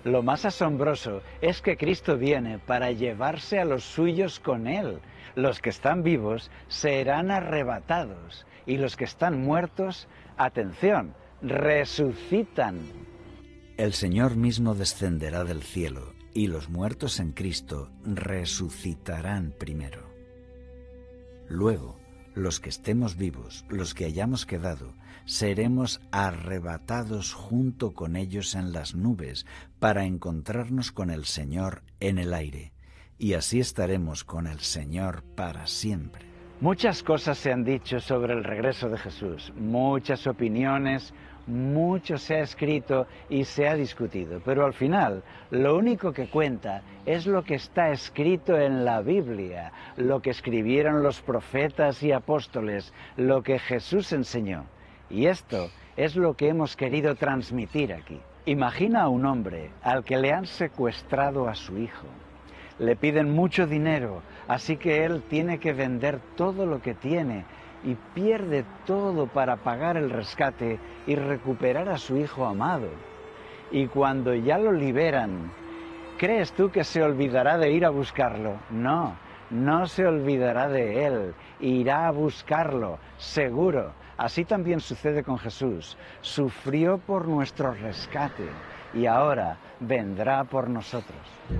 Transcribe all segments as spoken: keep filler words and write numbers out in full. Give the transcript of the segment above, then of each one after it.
Lo más asombroso es que Cristo viene para llevarse a los suyos con Él. Los que están vivos serán arrebatados y los que están muertos, atención, resucitan. El Señor mismo descenderá del cielo y los muertos en Cristo resucitarán primero. Luego, los que estemos vivos, los que hayamos quedado, seremos arrebatados junto con ellos en las nubes para encontrarnos con el Señor en el aire, y así estaremos con el Señor para siempre. Muchas cosas se han dicho sobre el regreso de Jesús, muchas opiniones, mucho se ha escrito y se ha discutido, pero al final lo único que cuenta es lo que está escrito en la Biblia, lo que escribieron los profetas y apóstoles, lo que Jesús enseñó. Y esto es lo que hemos querido transmitir aquí. Imagina a un hombre al que le han secuestrado a su hijo. Le piden mucho dinero, así que él tiene que vender todo lo que tiene y pierde todo para pagar el rescate y recuperar a su hijo amado. Y cuando ya lo liberan, ¿crees tú que se olvidará de ir a buscarlo? No, no se olvidará de él, irá a buscarlo, seguro. Así también sucede con Jesús. Sufrió por nuestro rescate y ahora vendrá por nosotros.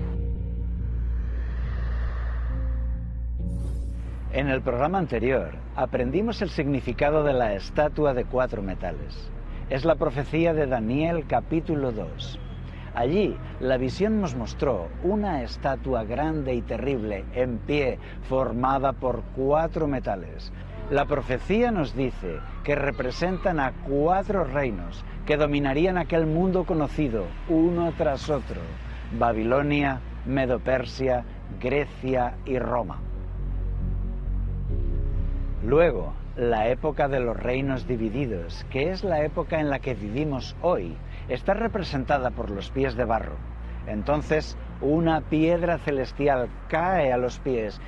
En el programa anterior aprendimos el significado de la estatua de cuatro metales. Es la profecía de Daniel capítulo dos. Allí la visión nos mostró una estatua grande y terrible en pie, formada por cuatro metales. La profecía nos dice que representan a cuatro reinos que dominarían aquel mundo conocido uno tras otro: Babilonia, Medo-Persia, Grecia y Roma. Luego, la época de los reinos divididos, que es la época en la que vivimos hoy, está representada por los pies de barro. Entonces, una piedra celestial cae a los pies